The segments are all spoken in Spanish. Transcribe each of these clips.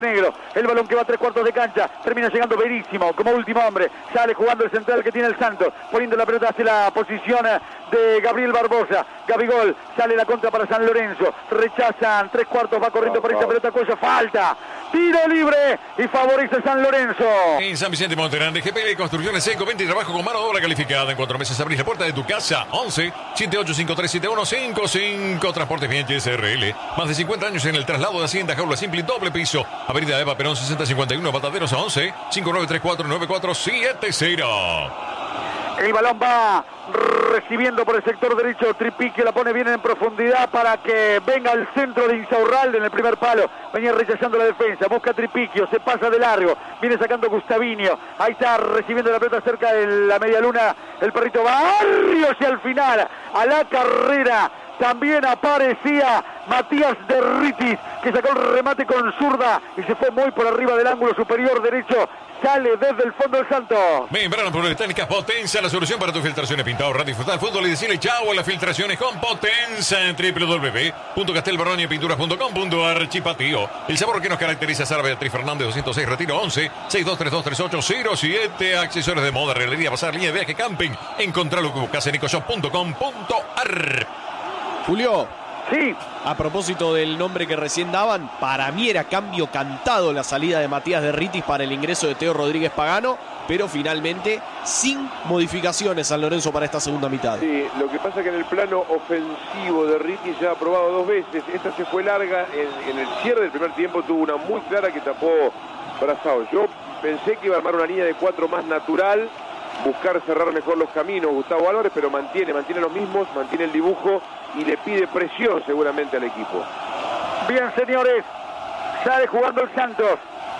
Negro, el balón que va a 3/4 de cancha, termina llegando Verísimo como último hombre, sale jugando el central que tiene el Santos, poniendo la pelota hacia la posición de Gabriel Barbosa. Gabigol, sale la contra para San Lorenzo, rechazan 3/4, va corriendo por esa pelota, Cuello, falta, tiro libre y favorece San Lorenzo. En San Vicente Monterrey, GPL Construcciones Seco, 20 y trabajo con mano de obra calificada. En 4 meses abrís la puerta de tu casa. 11 78537155. Transportes Vientes SRL. Más de 50 años en el traslado de Hacienda, jaula simple, doble piso. Avenida Eva Perón 6051, Mataderos a 11 59349470. El balón va recibiendo por el sector derecho Tripiquio, la pone bien en profundidad para que venga al centro de Insaurralde en el primer palo. Venía rechazando la defensa, busca Tripiquio, se pasa de largo, viene sacando Gustavinio. Ahí está recibiendo la pelota cerca de la media luna. El perrito Barrios y al final a la carrera también aparecía Matías Derritis, que sacó el remate con zurda y se fue muy por arriba del ángulo superior derecho. Sale desde el fondo del Santos. Membrana Politécnicas Potenza, la solución para tus filtraciones, pintado, radio, disfrutar fútbol y decirle chao a las filtraciones con Potenza en www.castelbarroñapinturas.com.ar. Chipatío, el sabor que nos caracteriza. Sara Beatriz Fernández 206, Retiro 11 62323807. Accesorios de moda, realería, pasar, línea de viaje, camping. Encontrá lo que buscas en ecoshop.com.ar. Julio, sí. A propósito del nombre que recién daban, para mí era cambio cantado la salida de Matías Derritis para el ingreso de Teo Rodríguez Pagano, pero finalmente sin modificaciones San Lorenzo para esta segunda mitad. Sí, lo que pasa es que en el plano ofensivo Derritis ya ha probado 2 veces, esta se fue larga, en el cierre del primer tiempo tuvo una muy clara que tapó Brazao. Yo pensé que iba a armar una línea de 4 más natural, buscar cerrar mejor los caminos Gustavo Álvarez, pero mantiene los mismos, mantiene el dibujo y le pide presión seguramente al equipo. Bien, señores, sale jugando el Santos.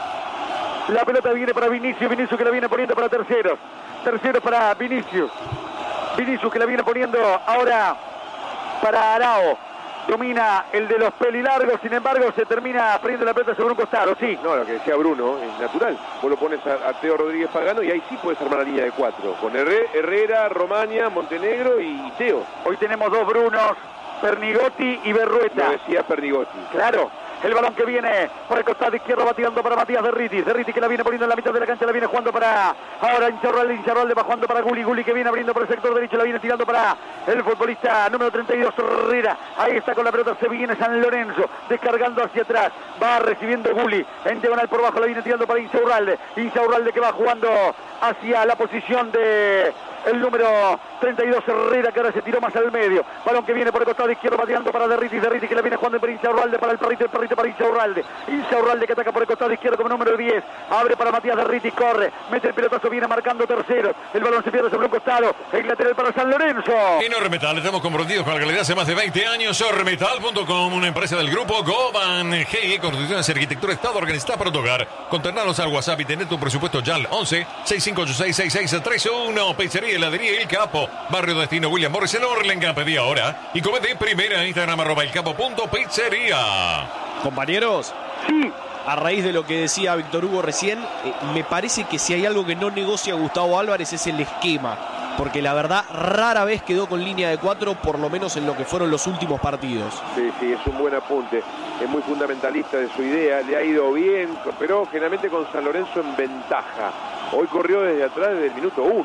La pelota viene para Vinicius que la viene poniendo para Terceros para Vinicius que la viene poniendo ahora para Arao. Domina el de los pelilargos, sin embargo se termina perdiendo la pelota sobre un costado, sí. No, lo que decía Bruno, es natural. Vos lo pones a Teo Rodríguez Pagano y ahí sí puedes armar la línea de 4. Con Herrera, Romaña, Montenegro y Teo. Hoy tenemos 2 Brunos, Pernigotti y Berrueta. Lo decía Pernigotti. Claro. El balón que viene por el costado izquierdo va tirando para Matías Derritis que la viene poniendo en la mitad de la cancha, la viene jugando para ahora Insaurralde va jugando para Guli que viene abriendo por el sector derecho, la viene tirando para el futbolista número 32 Herrera. Ahí está con la pelota, se viene San Lorenzo descargando hacia atrás, va recibiendo Guli en diagonal por bajo, la viene tirando para Insaurralde que va jugando hacia la posición de el número 32 Herrera, que ahora se tiró más al medio. Balón que viene por el costado izquierdo, pateando para Derritis que la viene jugando para Insaurralde, para el perrito para Insaurralde que ataca por el costado izquierdo como número 10. Abre para Matías Derritis, corre, mete el pelotazo, viene marcando Terceros. El balón se pierde sobre un costado, el lateral para San Lorenzo. En Ormetal estamos comprometidos con la calidad hace más de 20 años. Ormetal.com, una empresa del grupo Goban GE, Construcciones, Arquitectura, Estado, organizada para tu hogar. Conternanos al WhatsApp y tener tu presupuesto ya al 11 65866631. Pizzería, heladería El Capo, Barrio Destino William Morris en Orlenga. Pedí ahora y come de primera. Instagram @elcapo.pizzería. Compañeros, sí. A raíz de lo que decía Víctor Hugo recién, me parece que si hay algo que no negocia Gustavo Álvarez es el esquema, porque la verdad rara vez quedó con línea de 4, por lo menos en lo que fueron los últimos partidos. Sí, es un buen apunte, es muy fundamentalista de su idea, le ha ido bien, pero generalmente con San Lorenzo en ventaja. Hoy corrió desde atrás desde el minuto 1.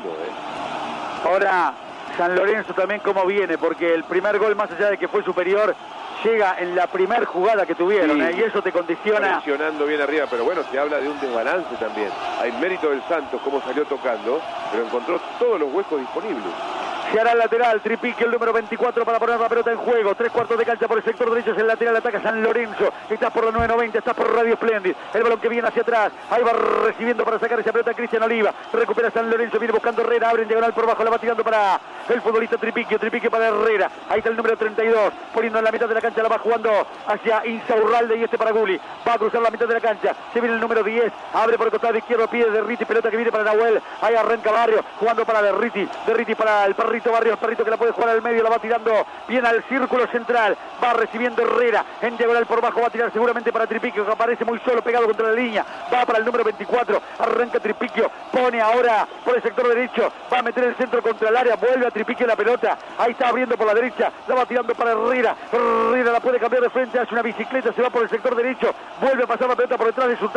Ahora San Lorenzo también cómo viene, porque el primer gol, más allá de que fue superior, llega en la primer jugada que tuvieron, y eso te condiciona. Presionando bien arriba, pero bueno, se habla de un desbalance también. Hay mérito del Santos, cómo salió tocando, pero encontró todos los huecos disponibles. Se hará el lateral, Tripique, el número 24 para poner la pelota en juego. 3/4 de cancha por el sector derecho, es el lateral, ataca San Lorenzo. Estás por la 990, estás por Radio Splendid. El balón que viene hacia atrás, ahí va recibiendo para sacar esa pelota Cristian Oliva. Recupera San Lorenzo, viene buscando Herrera, abre en diagonal por bajo, la va tirando para el futbolista Tripique para Herrera. Ahí está el número 32, poniendo en la mitad de la cancha, la va jugando hacia Insaurralde y para Guli. Va a cruzar la mitad de la cancha, se viene el número 10, abre por el costado izquierdo, pide Derritis, pelota que viene para Nahuel. Ahí arranca Barrio, jugando para Derritis para el perrito Perrito Barrios, Perrito que la puede jugar al medio, la va tirando bien al círculo central, va recibiendo Herrera, en diagonal por bajo, va a tirar seguramente para Tripiquio, que aparece muy solo, pegado contra la línea, va para el número 24, arranca Tripiquio, pone ahora por el sector derecho, va a meter el centro contra el área, vuelve a Tripiquio la pelota, ahí está abriendo por la derecha, la va tirando para Herrera, Herrera la puede cambiar de frente, hace una bicicleta, se va por el sector derecho, vuelve a pasar la pelota por detrás de su